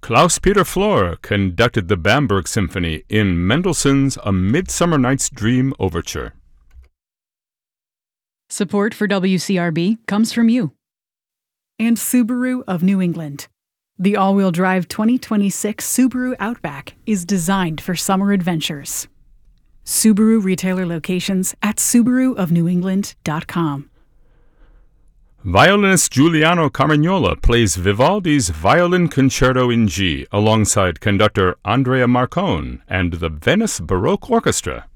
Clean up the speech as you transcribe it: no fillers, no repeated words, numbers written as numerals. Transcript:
Klaus-Peter Flohr conducted the Bamberg Symphony in Mendelssohn's A Midsummer Night's Dream Overture. Support for WCRB comes from you. And Subaru of New England. The all-wheel drive 2026 Subaru Outback is designed for summer adventures. Subaru retailer locations at SubaruofNewEngland.com. Violinist Giuliano Carmagnola plays Vivaldi's Violin Concerto in G alongside conductor Andrea Marcone and the Venice Baroque Orchestra.